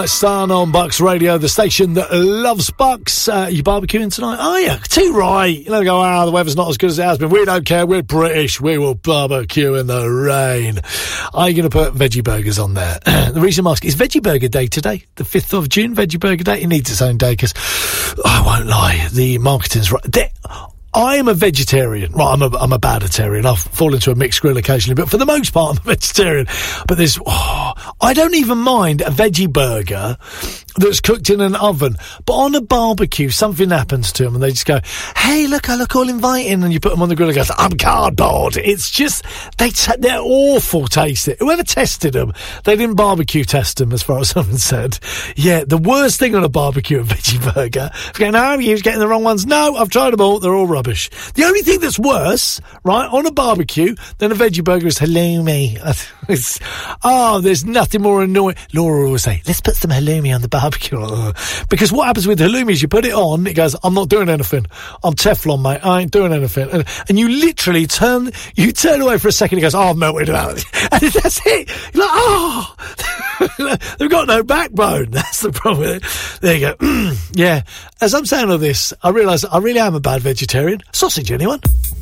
Stan on Bucks Radio, the station that loves Bucks. You barbecuing tonight? Oh, yeah, too right. You know, go, the weather's not as good as it has been. We don't care. We're British. We will barbecue in the rain. Are you going to put veggie burgers on there? The reason I'm asking is Veggie Burger Day today, the 5th of June, Veggie Burger Day. It needs its own day because, I won't lie, the marketing's right. I am a vegetarian. Right, I'm a baditarian. I'll fall into a mixed grill occasionally, but for the most part, I'm a vegetarian. But I don't even mind a veggie burger that's cooked in an oven. But on a barbecue, something happens to them and they just go, hey, look, I look all inviting. And you put them on the grill and goes, I'm cardboard. It's just, they're awful tasting. Whoever tested them, they didn't barbecue test them, as far as someone said. Yeah, the worst thing on a barbecue, a veggie burger. Going, no, you're getting the wrong ones. No, I've tried them all. They're all rubbish. The only thing that's worse, right, on a barbecue than a veggie burger is halloumi. There's nothing more annoying. Laura always say, let's put some halloumi on the barbecue. Because what happens with halloumi is you put it on, it goes, I'm not doing anything. I'm Teflon, mate. I ain't doing anything. And you literally turn away for a second, it goes, I've melted out. And that's it. You're like, they've got no backbone. That's the problem with it. There you go. Yeah. As I'm saying all this, I realise I really am a bad vegetarian. Sausage, anyone?